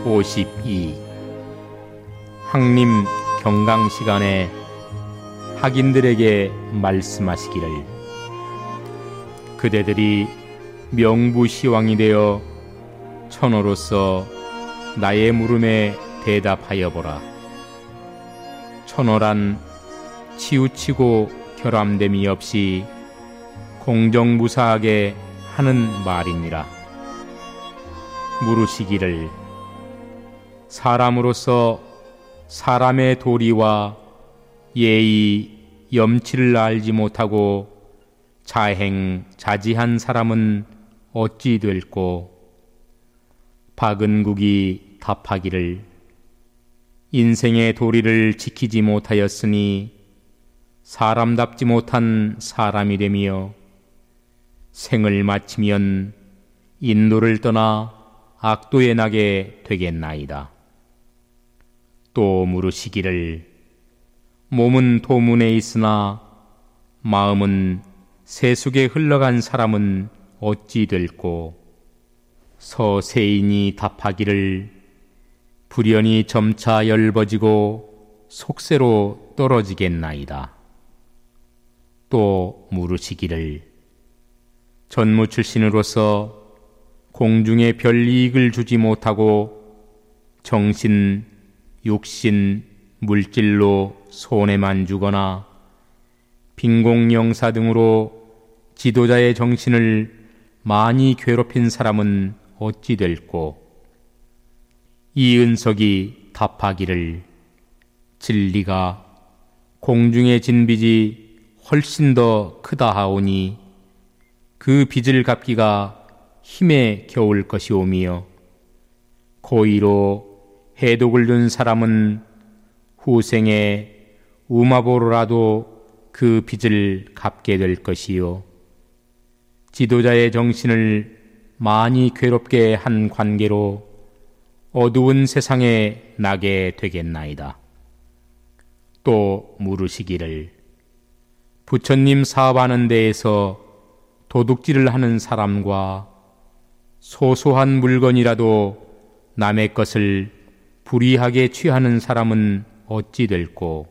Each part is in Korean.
52. 항림 경강 시간에 학인들에게 말씀하시기를, 그대들이 명부시왕이 되어 천호로서 나의 물음에 대답하여 보라. 천호란 치우치고 결함됨이 없이 공정무사하게 하는 말이니라. 물으시기를, 사람으로서 사람의 도리와 예의, 염치를 알지 못하고 자행자지한 사람은 어찌 될꼬? 박은국이 답하기를, 인생의 도리를 지키지 못하였으니 사람답지 못한 사람이 되며 생을 마치면 인도를 떠나 악도에 나게 되겠나이다. 또 물으시기를, 몸은 도문에 있으나 마음은 세속에 흘러간 사람은 어찌 될꼬? 서세인이 답하기를, 불연이 점차 엷어지고 속세로 떨어지겠나이다. 또 물으시기를, 전무 출신으로서 공중에 별 이익을 주지 못하고 정신, 육신, 물질로 손해만 주거나 빈공영사 등으로 지도자의 정신을 많이 괴롭힌 사람은 어찌 될꼬? 이은석이 답하기를, 진리가 공중의 진빚이 훨씬 더 크다 하오니 그 빚을 갚기가 힘에 겨울 것이오며, 고의로 해독을 준 사람은 후생에 우마보로라도 그 빚을 갚게 될 것이요, 지도자의 정신을 많이 괴롭게 한 관계로 어두운 세상에 나게 되겠나이다. 또 물으시기를, 부처님 사업하는 데에서 도둑질을 하는 사람과 소소한 물건이라도 남의 것을 불이하게 취하는 사람은 어찌 될꼬?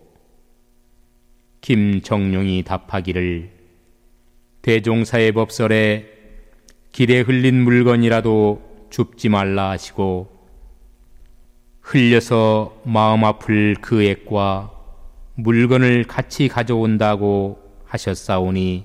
김정룡이 답하기를, 대종사의 법설에 길에 흘린 물건이라도 줍지 말라 하시고, 흘려서 마음 아플 그 액과 물건을 같이 가져온다고 하셨사오니,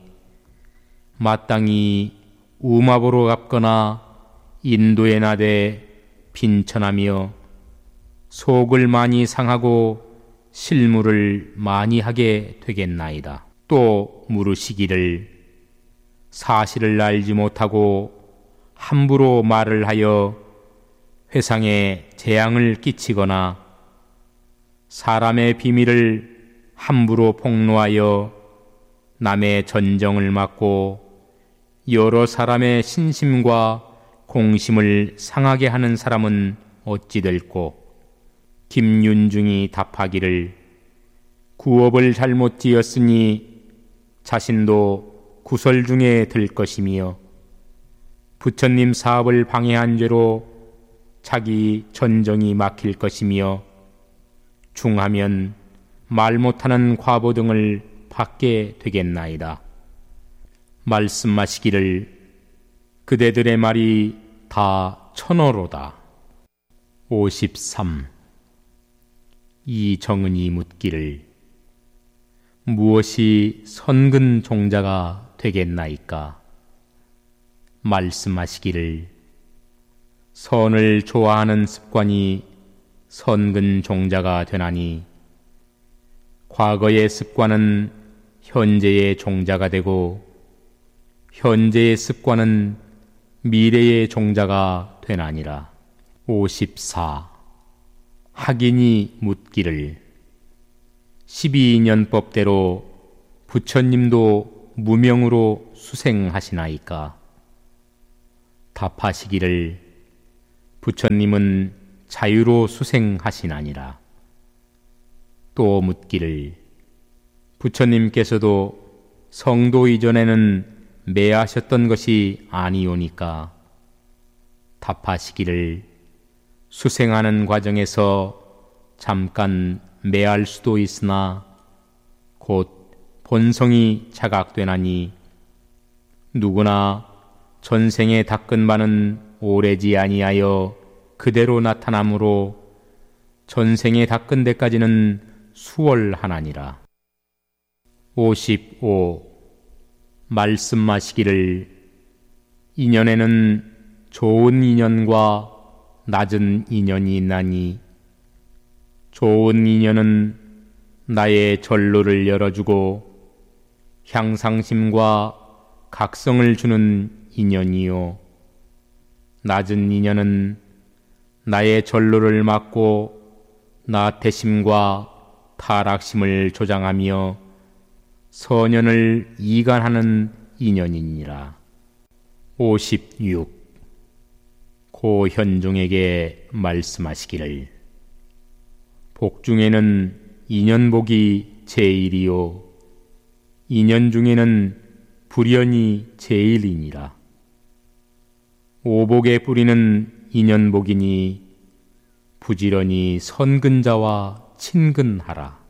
마땅히 우마보로 갚거나 인도에 나되 빈천하며 속을 많이 상하고 실무를 많이 하게 되겠나이다. 또 물으시기를, 사실을 알지 못하고 함부로 말을 하여 회상에 재앙을 끼치거나 사람의 비밀을 함부로 폭로하여 남의 전정을 막고 여러 사람의 신심과 공심을 상하게 하는 사람은 어찌 될꼬? 김윤중이 답하기를, 구업을 잘못 지었으니 자신도 구설 중에 들 것이며, 부처님 사업을 방해한 죄로 자기 전정이 막힐 것이며, 중하면 말 못하는 과보 등을 받게 되겠나이다. 말씀하시기를, 그대들의 말이 다 천어로다. 53. 이정은이 묻기를, 무엇이 선근 종자가 되겠나이까? 말씀하시기를, 선을 좋아하는 습관이 선근 종자가 되나니, 과거의 습관은 현재의 종자가 되고 현재의 습관은 미래의 종자가 되나니라. 54. 학인이 묻기를, 12년법대로 부처님도 무명으로 수생하시나이까? 답하시기를, 부처님은 자유로 수생하시나니라. 또 묻기를, 부처님께서도 성도 이전에는 매하셨던 것이 아니오니까? 답하시기를, 수생하는 과정에서 잠깐 매할 수도 있으나 곧 본성이 자각되나니 누구나 전생에 닦은 바는 오래지 아니하여 그대로 나타나므로 전생에 닦은 데까지는 수월하나니라. 55. 말씀하시기를 인연에는 좋은 인연과 낮은 인연이 있나니 좋은 인연은 나의 전로를 열어주고 향상심과 각성을 주는 인연이요 낮은 인연은 나의 전로를 막고 나태심과 타락심을 조장하며 선연을 이간하는 인연이니라. 56. 고 현종에게 말씀하시기를 복중에는 인연복이 제일이요 인연 중에는 불연이 제일이니라. 오복의 뿌리는 인연복이니 부지런히 선근자와 친근하라.